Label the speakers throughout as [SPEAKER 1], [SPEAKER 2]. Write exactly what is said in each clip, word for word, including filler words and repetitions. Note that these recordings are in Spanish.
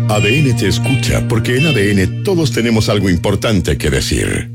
[SPEAKER 1] A D N te escucha, porque en A D N todos tenemos algo importante que decir.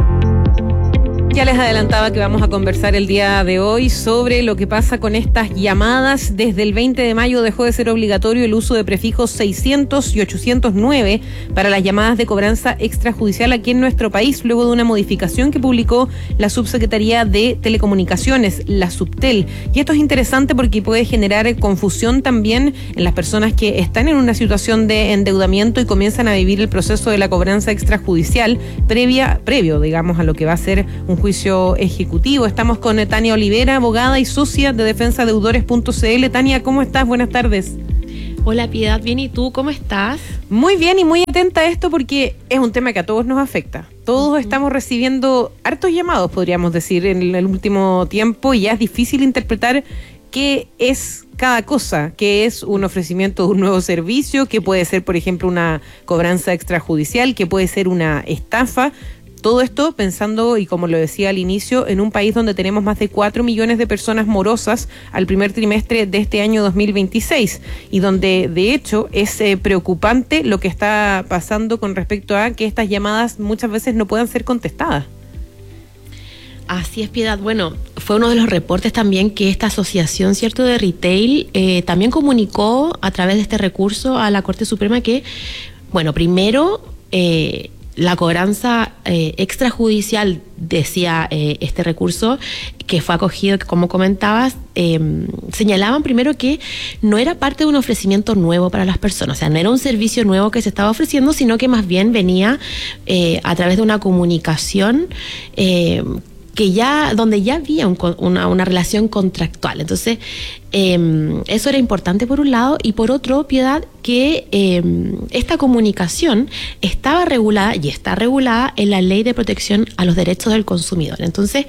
[SPEAKER 2] Ya les adelantaba que vamos a conversar el día de hoy sobre lo que pasa con estas llamadas. Desde el veinte de mayo dejó de ser obligatorio el uso de prefijos seiscientos y ochocientos nueve para las llamadas de cobranza extrajudicial aquí en nuestro país, luego de una modificación que publicó la Subsecretaría de Telecomunicaciones, la Subtel. Y esto es interesante porque puede generar confusión también en las personas que están en una situación de endeudamiento y comienzan a vivir el proceso de la cobranza extrajudicial previa, previo, digamos, a lo que va a ser un juicio ejecutivo. Estamos con Tania Olivera, abogada y socia de defensa deudores punto c l. Tania, ¿cómo estás? Buenas tardes.
[SPEAKER 3] Hola Piedad, bien, ¿y tú cómo estás?
[SPEAKER 2] Muy bien y muy atenta a esto porque es un tema que a todos nos afecta. Todos uh-huh. estamos recibiendo hartos llamados, podríamos decir, en el último tiempo, y ya es difícil interpretar qué es cada cosa, qué es un ofrecimiento de un nuevo servicio, qué puede ser, por ejemplo, una cobranza extrajudicial, qué puede ser una estafa. Todo esto pensando, y como lo decía al inicio, en un país donde tenemos más de cuatro millones de personas morosas al primer trimestre de este año dos mil veintiséis, y donde de hecho es eh, preocupante lo que está pasando con respecto a que estas llamadas muchas veces no puedan ser contestadas.
[SPEAKER 3] Así es, Piedad. Bueno, fue uno de los reportes también que esta asociación, cierto, de retail eh, también comunicó a través de este recurso a la Corte Suprema que, bueno, primero eh, la cobranza eh, extrajudicial, decía eh, este recurso, que fue acogido, como comentabas, eh, señalaban primero que no era parte de un ofrecimiento nuevo para las personas, o sea, no era un servicio nuevo que se estaba ofreciendo, sino que más bien venía eh, a través de una comunicación eh, que ya, donde ya había un, una, una relación contractual. Entonces, eh, eso era importante por un lado, y por otro, Piedad, que eh, esta comunicación estaba regulada y está regulada en la Ley de Protección a los Derechos del Consumidor. Entonces,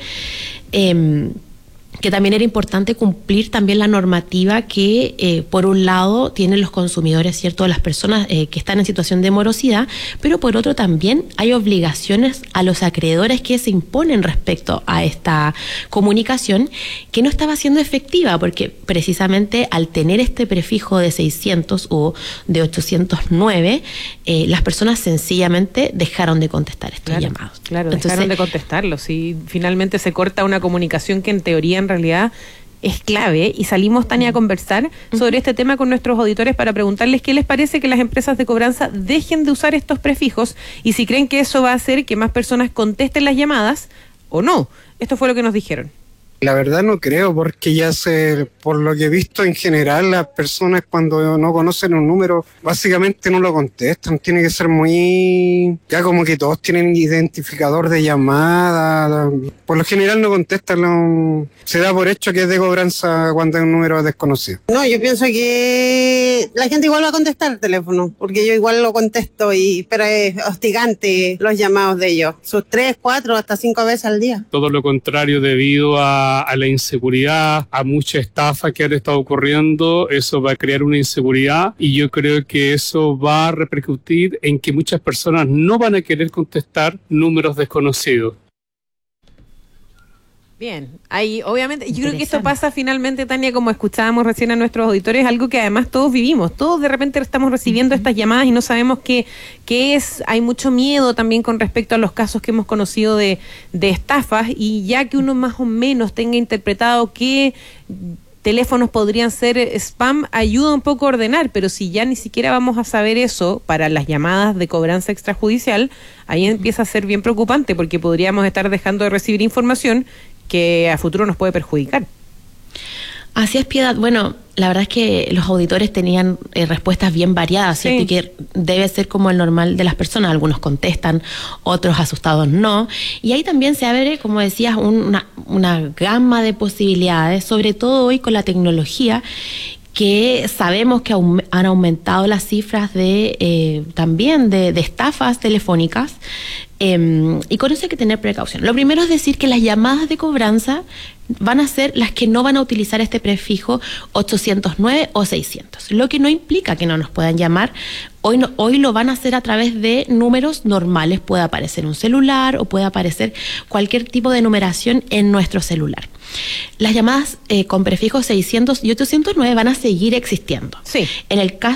[SPEAKER 3] eh, que también era importante cumplir también la normativa que, eh, por un lado, tienen los consumidores, ¿cierto?, las personas eh, que están en situación de morosidad, pero por otro también hay obligaciones a los acreedores que se imponen respecto a esta comunicación, que no estaba siendo efectiva, porque precisamente al tener este prefijo de seiscientos o de ochocientos nueve, eh, las personas sencillamente dejaron de contestar estos
[SPEAKER 2] claro,
[SPEAKER 3] llamados.
[SPEAKER 2] Claro,
[SPEAKER 3] Entonces,
[SPEAKER 2] dejaron de contestarlos, y finalmente se corta una comunicación que en teoría en realidad es clave, y salimos, Tania, a conversar sobre este tema con nuestros auditores para preguntarles qué les parece que las empresas de cobranza dejen de usar estos prefijos y si creen que eso va a hacer que más personas contesten las llamadas o no. Esto fue lo que nos dijeron.
[SPEAKER 4] La verdad no creo, porque ya se, por lo que he visto en general, las personas cuando no conocen un número básicamente no lo contestan. Tiene que ser muy... ya como que todos tienen identificador de llamada. Por lo general no contestan, no, se da por hecho que es de cobranza cuando es un número desconocido.
[SPEAKER 5] No, yo pienso que la gente igual va a contestar el teléfono, porque yo igual lo contesto, y pero es hostigante los llamados de ellos. Sus tres, cuatro, hasta cinco veces al día.
[SPEAKER 6] Todo lo contrario, debido a a la inseguridad, a mucha estafa que han estado ocurriendo, eso va a crear una inseguridad, y yo creo que eso va a repercutir en que muchas personas no van a querer contestar números desconocidos.
[SPEAKER 2] Bien, ahí obviamente, yo creo que esto pasa finalmente, Tania, como escuchábamos recién a nuestros auditores, algo que además todos vivimos, todos de repente estamos recibiendo uh-huh. estas llamadas y no sabemos qué, qué es, hay mucho miedo también con respecto a los casos que hemos conocido de, de estafas, y ya que uno más o menos tenga interpretado qué teléfonos podrían ser spam, ayuda un poco a ordenar, pero si ya ni siquiera vamos a saber eso para las llamadas de cobranza extrajudicial, ahí empieza a ser bien preocupante, porque podríamos estar dejando de recibir información que a futuro nos puede perjudicar.
[SPEAKER 3] Así es, Piedad. Bueno, la verdad es que los auditores tenían eh, respuestas bien variadas, ¿cierto? Sí. Y que debe ser como el normal de las personas. Algunos contestan, otros asustados no. Y ahí también se abre, como decías, una, una gama de posibilidades, sobre todo hoy con la tecnología, que sabemos que aum- han aumentado las cifras de eh, también de, de estafas telefónicas, eh, y con eso hay que tener precaución. Lo primero es decir que las llamadas de cobranza van a ser las que no van a utilizar este prefijo ochocientos nueve o seiscientos, lo que no implica que no nos puedan llamar. Hoy, no, hoy lo van a hacer a través de números normales, puede aparecer un celular o puede aparecer cualquier tipo de numeración en nuestro celular. Las llamadas eh, con prefijos seiscientos y ochocientos nueve van a seguir existiendo.
[SPEAKER 2] Sí.
[SPEAKER 3] En el caso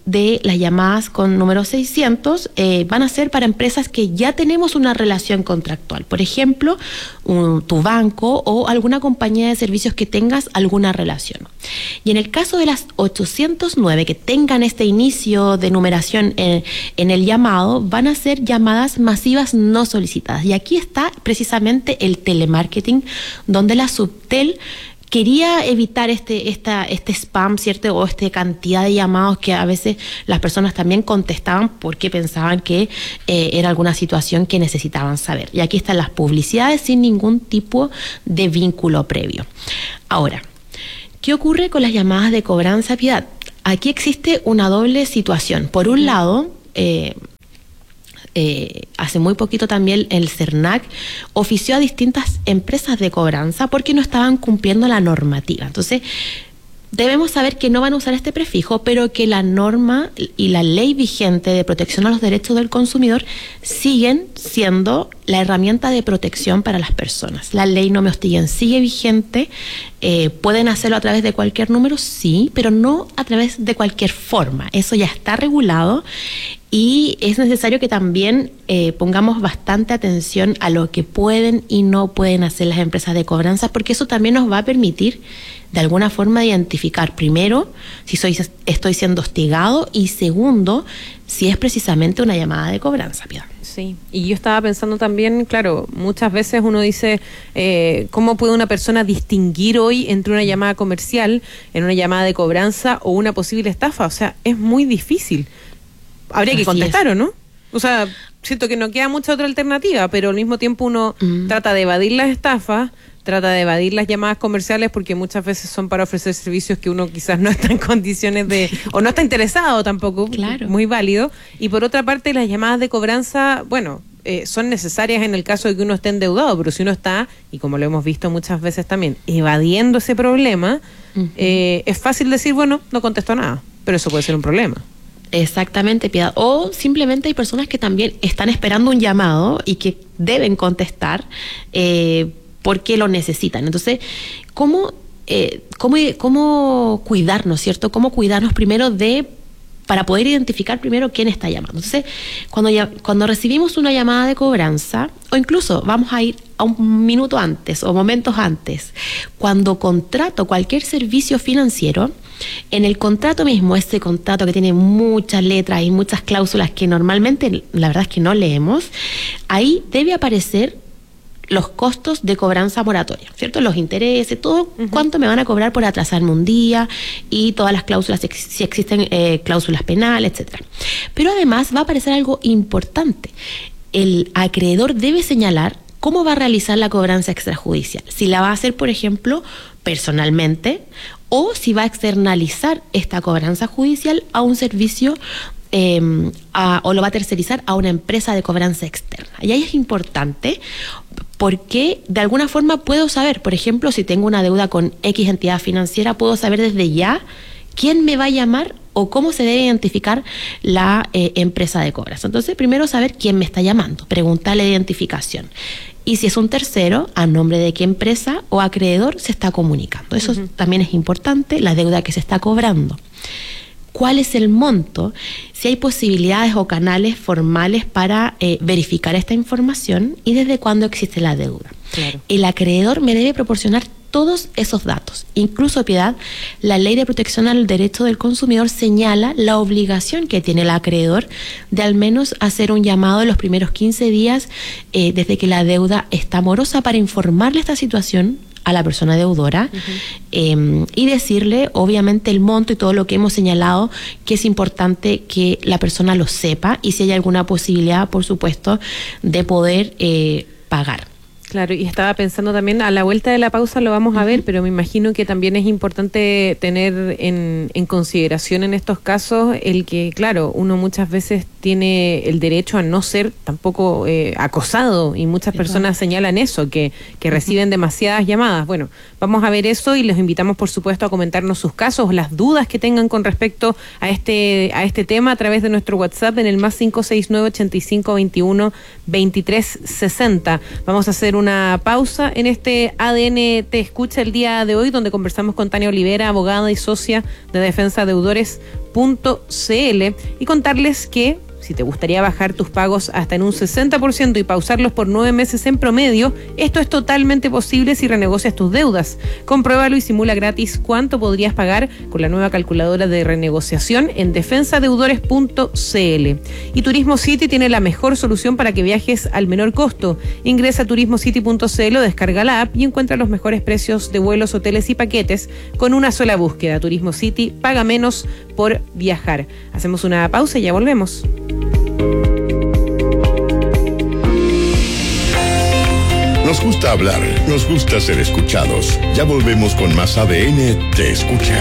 [SPEAKER 3] de las llamadas con número seiscientos eh, van a ser para empresas que ya tenemos una relación contractual. Por ejemplo, un, tu banco o alguna compañía de servicios que tengas alguna relación. Y en el caso de las ochocientos nueve que tengan este inicio de numeración en, en el llamado, van a ser llamadas masivas no solicitadas. Y aquí está precisamente el telemarketing, donde la Subtel quería evitar este, esta, este spam, ¿cierto? O esta cantidad de llamados que a veces las personas también contestaban porque pensaban que eh, era alguna situación que necesitaban saber. Y aquí están las publicidades sin ningún tipo de vínculo previo. Ahora, ¿qué ocurre con las llamadas de cobranza, Piedad? Aquí existe una doble situación. Por un lado, eh, Eh, hace muy poquito también el CERNAC ofició a distintas empresas de cobranza porque no estaban cumpliendo la normativa. Entonces, debemos saber que no van a usar este prefijo, pero que la norma y la ley vigente de protección a los derechos del consumidor siguen siendo la herramienta de protección para las personas. La ley No Me Hostiguen sigue vigente. Eh, ¿Pueden hacerlo a través de cualquier número? Sí, pero no a través de cualquier forma. Eso ya está regulado. Y es necesario que también eh, pongamos bastante atención a lo que pueden y no pueden hacer las empresas de cobranza, porque eso también nos va a permitir de alguna forma identificar, primero, si soy, estoy siendo hostigado, y segundo, si es precisamente una llamada de cobranza, Piedad.
[SPEAKER 2] Sí, y yo estaba pensando también, claro, muchas veces uno dice, eh, ¿cómo puede una persona distinguir hoy entre una llamada comercial, en una llamada de cobranza o una posible estafa? O sea, es muy difícil. Habría que contestar, ¿o no? O sea, siento que no queda mucha otra alternativa, pero al mismo tiempo uno mm. trata de evadir las estafas, trata de evadir las llamadas comerciales porque muchas veces son para ofrecer servicios que uno quizás no está en condiciones de, o no está interesado tampoco, claro. Muy válido. Y por otra parte, las llamadas de cobranza, bueno, eh, son necesarias en el caso de que uno esté endeudado, pero si uno está, y como lo hemos visto muchas veces también, evadiendo ese problema, uh-huh. eh, es fácil decir, bueno, no contesto nada, pero eso puede ser un problema.
[SPEAKER 3] Exactamente, Piedad. O simplemente hay personas que también están esperando un llamado y que deben contestar eh, porque lo necesitan. Entonces, ¿cómo, eh, cómo, cómo cuidarnos, cierto? ¿Cómo cuidarnos primero de, para poder identificar primero quién está llamando? Entonces, cuando, ya, cuando recibimos una llamada de cobranza, o incluso vamos a ir a un minuto antes o momentos antes, cuando contrato cualquier servicio financiero, en el contrato mismo, ese contrato que tiene muchas letras y muchas cláusulas que normalmente la verdad es que no leemos, ahí debe aparecer los costos de cobranza moratoria, ¿cierto? Los intereses, todo uh-huh. cuánto me van a cobrar por atrasarme un día y todas las cláusulas, si existen eh, cláusulas penales, etcétera. Pero además va a aparecer algo importante. El acreedor debe señalar cómo va a realizar la cobranza extrajudicial. Si la va a hacer, por ejemplo, personalmente, o si va a externalizar esta cobranza judicial a un servicio eh, a, o lo va a tercerizar a una empresa de cobranza externa. Y ahí es importante porque de alguna forma puedo saber, por ejemplo, si tengo una deuda con X entidad financiera, puedo saber desde ya quién me va a llamar o cómo se debe identificar la eh, empresa de cobranza. Entonces, primero saber quién me está llamando, preguntarle de identificación. Y si es un tercero, a nombre de qué empresa o acreedor se está comunicando. Eso uh-huh. también es importante, la deuda que se está cobrando. ¿Cuál es el monto? Si hay posibilidades o canales formales para eh, verificar esta información y desde cuándo existe la deuda. Claro. El acreedor me debe proporcionar todos esos datos. Incluso, Piedad, la Ley de Protección al Derecho del Consumidor señala la obligación que tiene el acreedor de al menos hacer un llamado en los primeros quince días eh, desde que la deuda está morosa para informarle esta situación a la persona deudora uh-huh. eh, y decirle, obviamente, el monto y todo lo que hemos señalado, que es importante que la persona lo sepa y si hay alguna posibilidad, por supuesto, de poder eh, pagar.
[SPEAKER 2] Claro, y estaba pensando también, a la vuelta de la pausa lo vamos a ver, pero me imagino que también es importante tener en, en consideración en estos casos el que, claro, uno muchas veces tiene el derecho a no ser tampoco eh, acosado, y muchas personas señalan eso, que, que reciben demasiadas llamadas. Bueno, vamos a ver eso y los invitamos, por supuesto, a comentarnos sus casos, las dudas que tengan con respecto a este a este tema a través de nuestro WhatsApp en el más cinco seis nueve, ochenta y cinco, veintiuno, veintitrés, sesenta. Vamos a hacer un una pausa en este A D N Te Escucha el día de hoy, donde conversamos con Tania Olivera, abogada y socia de defensa deudores punto c l, y contarles que si te gustaría bajar tus pagos hasta en un sesenta por ciento y pausarlos por nueve meses en promedio, esto es totalmente posible si renegocias tus deudas. Compruébalo y simula gratis cuánto podrías pagar con la nueva calculadora de renegociación en defensa deudores punto c l. Y Turismo City tiene la mejor solución para que viajes al menor costo. Ingresa a turismo city punto c l o descarga la app y encuentra los mejores precios de vuelos, hoteles y paquetes con una sola búsqueda. Turismo City, paga menos por viajar. Hacemos una pausa y ya volvemos.
[SPEAKER 1] Nos gusta hablar, nos gusta ser escuchados. Ya volvemos con más A D N Te Escucha.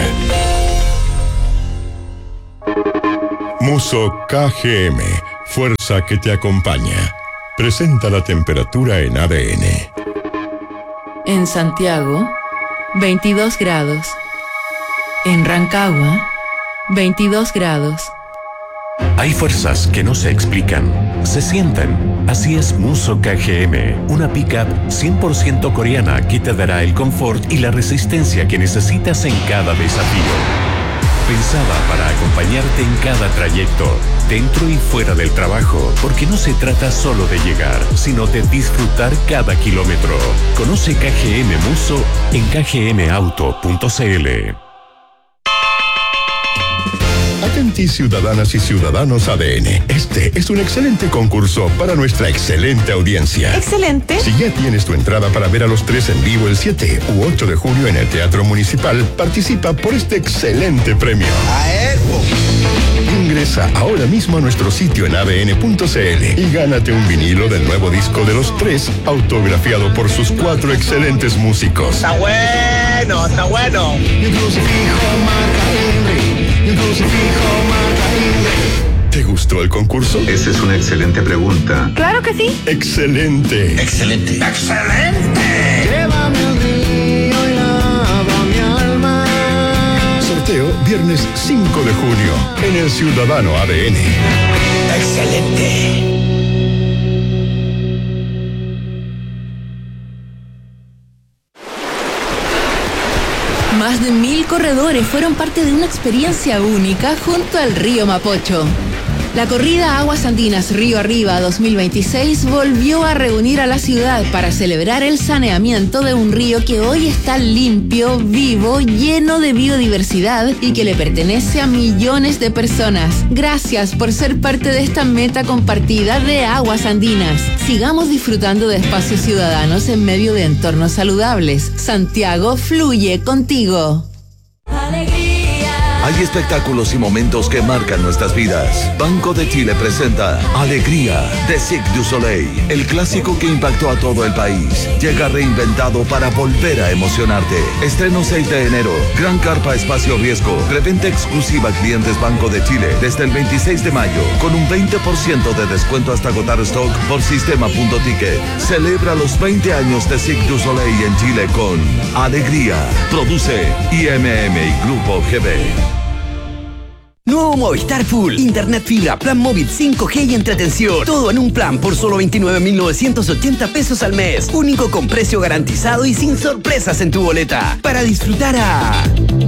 [SPEAKER 1] Muso K G M, fuerza que te acompaña. Presenta la temperatura en A D N.
[SPEAKER 7] En Santiago, veintidós grados. En Rancagua, veintidós grados.
[SPEAKER 8] Hay fuerzas que no se explican, se sienten. Así es Muso K G M, una pick-up cien por ciento coreana que te dará el confort y la resistencia que necesitas en cada desafío. Pensada para acompañarte en cada trayecto, dentro y fuera del trabajo, porque no se trata solo de llegar, sino de disfrutar cada kilómetro. Conoce K G M Muso en k g m auto punto c l.
[SPEAKER 1] Atenti, ciudadanas y ciudadanos A D N. Este es un excelente concurso para nuestra excelente audiencia.
[SPEAKER 2] Excelente.
[SPEAKER 1] Si ya tienes tu entrada para ver a los tres en vivo el siete u ocho de junio en el Teatro Municipal, participa por este excelente premio. Ingresa ahora mismo a nuestro sitio en a d n punto c l y gánate un vinilo del nuevo disco de los tres, autografiado por sus cuatro excelentes músicos.
[SPEAKER 9] Está bueno, está bueno.
[SPEAKER 1] ¿Te gustó el concurso?
[SPEAKER 10] Esa es una excelente pregunta.
[SPEAKER 2] Claro que sí.
[SPEAKER 1] Excelente.
[SPEAKER 9] Excelente. Excelente.
[SPEAKER 11] Llévame al río y lava mi alma.
[SPEAKER 1] Sorteo viernes cinco de junio en el Ciudadano A D N.
[SPEAKER 9] Excelente.
[SPEAKER 7] Más de mil corredores fueron parte de una experiencia única junto al río Mapocho. La corrida Aguas Andinas Río Arriba dos mil veintiséis volvió a reunir a la ciudad para celebrar el saneamiento de un río que hoy está limpio, vivo, lleno de biodiversidad y que le pertenece a millones de personas. Gracias por ser parte de esta meta compartida de Aguas Andinas. Sigamos disfrutando de espacios ciudadanos en medio de entornos saludables. Santiago fluye contigo.
[SPEAKER 12] Hay espectáculos y momentos que marcan nuestras vidas. Banco de Chile presenta Alegría de Cirque du Soleil, el clásico que impactó a todo el país. Llega reinventado para volver a emocionarte. Estreno seis de enero. Gran Carpa Espacio Riesgo. Reventa exclusiva a clientes Banco de Chile desde el veintiséis de mayo, con un veinte por ciento de descuento hasta agotar stock por sistema punto ticket. Celebra los veinte años de Cirque du Soleil en Chile con Alegría. Produce I M M y Grupo G B.
[SPEAKER 13] Nuevo Movistar Full, Internet fibra, plan móvil cinco G y entretención. Todo en un plan por solo veintinueve mil novecientos ochenta pesos al mes. Único con precio garantizado y sin sorpresas en tu boleta. Para disfrutar a...